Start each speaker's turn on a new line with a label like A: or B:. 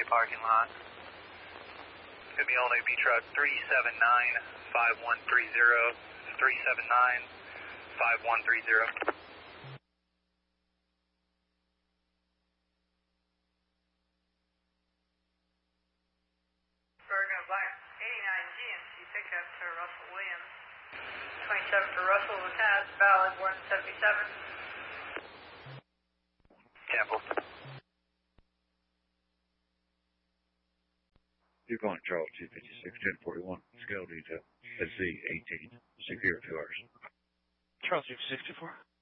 A: parking lot. Could be Old AB truck 379-5130, 379-5130.
B: Bergen Black 89 GMC pickup to Russell Williams. 27 for Russell was has valid 177.
A: Temple.
C: You're going to Charles 256, 1041, scale detail, at Z18, secure 2 hours.
D: Charles 264.